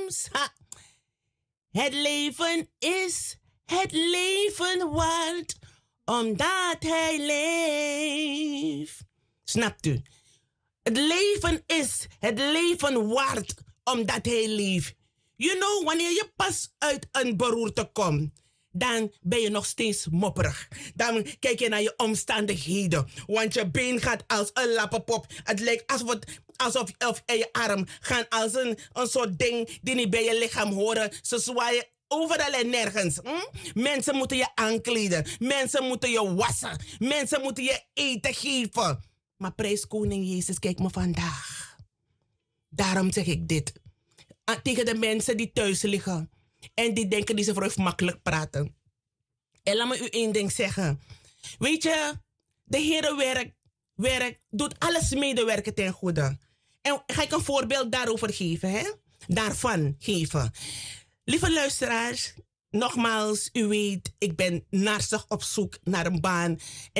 soms. Ha. Het leven waard, omdat hij leeft. Snapt u? Het leven is het leven waard, omdat hij leeft. You know, wanneer je pas uit een beroerte komt, dan ben je nog steeds mopperig. Dan kijk je naar je omstandigheden. Want je been gaat als een lappenpop. Het lijkt alsof je arm gaan als een soort ding die niet bij je lichaam horen. Ze zwaaien overal en nergens. Mensen moeten je aankleden. Mensen moeten je wassen. Mensen moeten je eten geven. Maar prijs koning Jezus, kijk me vandaag. Daarom zeg ik dit. Tegen de mensen die thuis liggen. En die denken die ze voor even makkelijk praten. En laat me u één ding zeggen. Weet je, de Heere doet alles medewerken ten goede. En ga ik een voorbeeld daarover geven, hè? Daarvan geven. Lieve luisteraars, nogmaals, u weet, ik ben narstig op zoek naar een baan.